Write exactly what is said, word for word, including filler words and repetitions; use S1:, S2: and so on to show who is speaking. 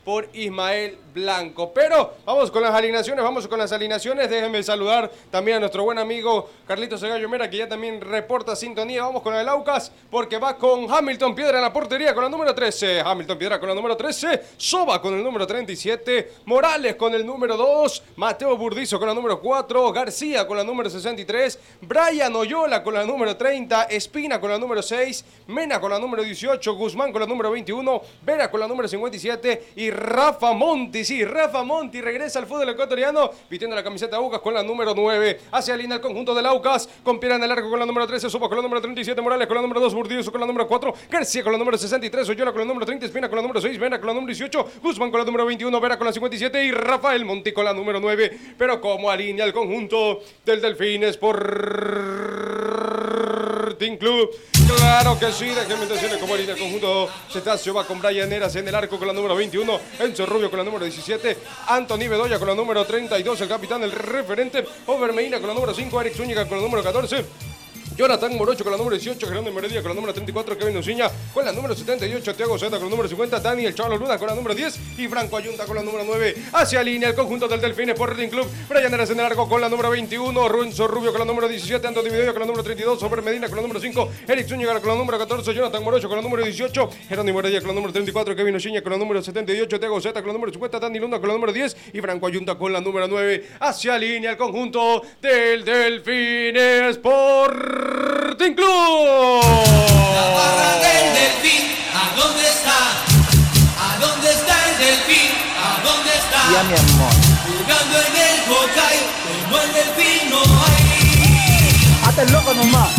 S1: por Ismael Blanco. Pero vamos con las alineaciones, vamos con las alineaciones. Déjenme saludar también a nuestro buen amigo Carlitos Cegallo Mera, que ya también reporta sintonía. Vamos con el Aucas, porque va con Hamilton Piedra en la portería con la número trece. Hamilton Piedra con la número trece. Soba con el número treinta y siete. Morales con el número dos. Mateo Burdizo con la número cuatro. García con la número sesenta y tres. Brian Oyola con la número treinta. Espina con la número seis. Mena con la número dieciocho. Guzmán con la número veintiuno. Vera con la número cincuenta y siete. Y Rafa Monti, sí, Rafa Monti regresa al fútbol ecuatoriano vistiendo la camiseta de Aucas con la número nueve. Hacia línea el conjunto del Aucas, con Piedra en el arco con la número trece. Soba con la número treinta y siete. Morales con la número dos. Burdizo con la número cuatro. García con la número sesenta y tres. Oyola con la número treinta. Espina con la número seis. Mena con la número dieciocho. Guzmán con la número veintiuno. Vera con la cincuenta y siete. Y Rafael Monti con la número nueve. Pero como alinea el conjunto del Delfín Sporting Club. Claro que sí, déjenme decirle como alinea el conjunto. Cetáceo va con Brian Heras en el arco con la número veintiuno. Enzo Rubio con la número diecisiete. Anthony Bedoya con la número treinta y dos. El capitán, el referente. Overmeina con la número cinco. Eric Zúñiga con la número catorce. Jonathan Morocho con la número dieciocho, Gerardo Meredía con la número treinta y cuatro, Kevin Uciña con la número setenta y ocho, Thiago Zeta con la número cincuenta, Daniel Chalo Luna con la número diez y Franco Ayunta con la número nueve. Hacia línea el conjunto del Delfín Sporting Club. Brian Heras en el arco con la número veintiuno, Renzo Rubio con la número diecisiete, Antonio Bedoya con la número treinta y dos, Sober Medina con la número cinco, Eric Zúñiga con la número catorce, Jonathan Morocho con la número dieciocho, Jerónimo Heredia con la número treinta y cuatro, Kevin Uciña con la número setenta y ocho, Thiago Zeta con la número cincuenta, Dani Luna con la número diez y Franco Ayunta con la número nueve. Hacia línea el conjunto del Delfín Sporting Club.
S2: La barra del Delfín, ¿a dónde está? ¿A dónde está el Delfín? ¿A dónde está?
S3: Ya, mi amor.
S2: Jugando en el Jocay, como el Delfín no hay.
S3: Hazte el loco nomás.